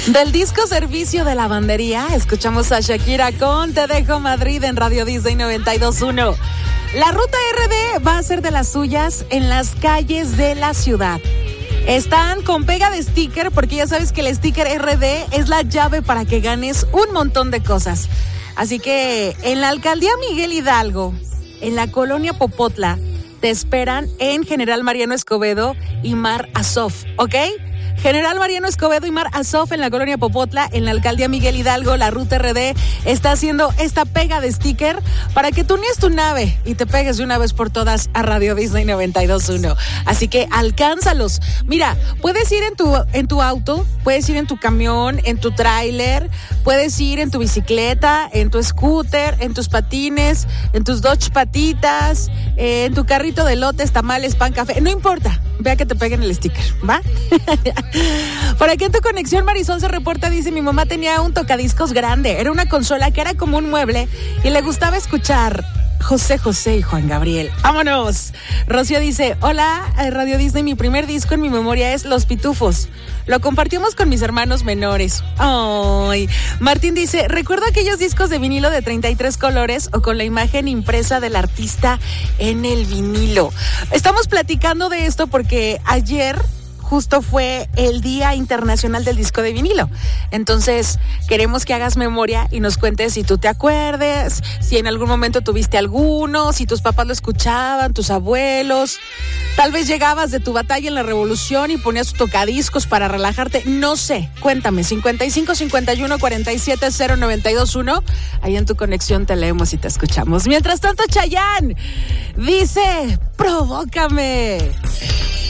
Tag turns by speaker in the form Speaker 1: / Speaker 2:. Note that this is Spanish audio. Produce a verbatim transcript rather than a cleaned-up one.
Speaker 1: Del disco Servicio de Lavandería, escuchamos a Shakira con Te Dejo Madrid en Radio Disney noventa y dos punto uno. La ruta R D va a ser de las suyas en las calles de la ciudad. Están con pega de sticker, porque ya sabes que el sticker R D es la llave para que ganes un montón de cosas. Así que en la alcaldía Miguel Hidalgo, en la colonia Popotla, te esperan en General Mariano Escobedo y Mar Azov, ¿ok? General Mariano Escobedo y Mar Azov en la colonia Popotla, en la alcaldía Miguel Hidalgo. La ruta R D está haciendo esta pega de sticker para que tú unes tu nave y te pegues de una vez por todas a Radio Disney noventa y dos punto uno. Así que alcánzalos. Mira, puedes ir en tu, en tu auto, puedes ir en tu camión, en tu tráiler, puedes ir en tu bicicleta, en tu scooter, en tus patines, en tus Dodge patitas, eh, en tu carrito de lotes, tamales, pan, café, no importa. Vea que te peguen el sticker, ¿va? Por aquí en tu conexión, Marisol se reporta, dice, mi mamá tenía un tocadiscos grande, era una consola que era como un mueble y le gustaba escuchar José José y Juan Gabriel. ¡Vámonos! Rocío dice, hola, Radio Disney, mi primer disco en mi memoria es Los Pitufos. Lo compartimos con mis hermanos menores. ¡Ay! Martín dice, recuerdo aquellos discos de vinilo de treinta y tres colores o con la imagen impresa del artista en el vinilo. Estamos platicando de esto porque ayer justo fue el Día Internacional del Disco de Vinilo. Entonces, queremos que hagas memoria y nos cuentes si tú te acuerdes, si en algún momento tuviste alguno, si tus papás lo escuchaban, tus abuelos. Tal vez llegabas de tu batalla en la Revolución y ponías tu tocadiscos para relajarte. No sé, cuéntame, cincuenta y cinco, cincuenta y uno, cuarenta y siete, cero noventa y dos uno. Ahí en tu conexión te leemos y te escuchamos. Mientras tanto, Chayanne dice, provócame.